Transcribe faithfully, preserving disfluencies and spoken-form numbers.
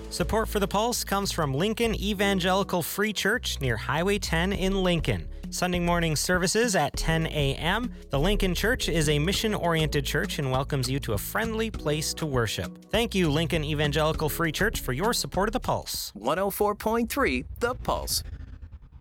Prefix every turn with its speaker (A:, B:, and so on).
A: Support for The Pulse comes from Lincoln Evangelical Free Church near Highway ten in Lincoln. Sunday morning services at ten a.m. The Lincoln Church is a mission-oriented church and welcomes you to a friendly place to worship. Thank you, Lincoln Evangelical Free Church, for your support of The Pulse.
B: one oh four point three The Pulse.